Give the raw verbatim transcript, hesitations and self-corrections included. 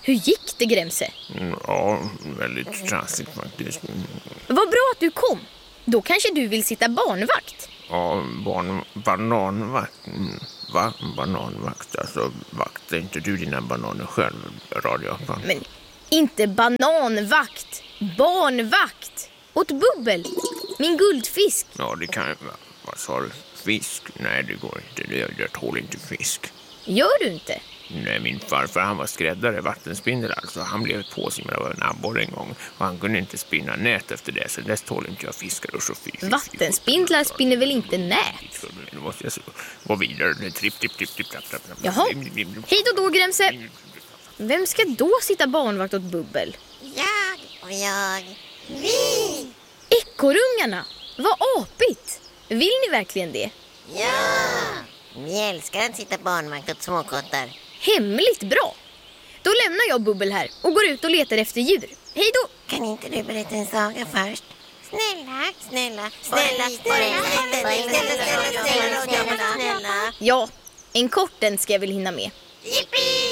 Hur gick det, Grämse? Ja, väldigt trassigt faktiskt. Vad bra att du kom. Då kanske du vill sitta barnvakt. Ja, barn, bananvakt. Va? Bananvakt? Alltså, vaktar inte du dina bananer själv, radioapan? Men inte bananvakt. Barnvakt. Åt Bubbel. Min guldfisk. Ja, det kan jag. Vad sa du? Fisk? Nej, det går inte. Jag, jag tål inte fisk. Gör du inte? Nej, min farfar, han var skräddare, vattenspindel alltså. Han blev påsimmad av en abborre en gång. Och han kunde inte spinna nät efter det. Så dess tål inte jag fiskar och så fisk. Vattenspindlar spinner väl inte nät? Nu måste jag gå vidare. Tripp, tripp, tripp, tripp, tripp, tripp. Jaha. Hej då då, Grämse. Vem ska då sitta barnvakt åt Bubbel? Jag och jag. Vi! Ekorrungarna. Vad apigt. Vill ni verkligen det? Ja! Vi älskar att sitta barnvakt åt småkottar. Hemligt bra. Då lämnar jag Bubbel här och går ut och letar efter djur. Hej då! Kan inte du berätta en saga först? Snälla, snälla, snälla, snälla, snälla, snälla, snälla, snälla. Ja, en kort den ska jag väl hinna med. Jippi!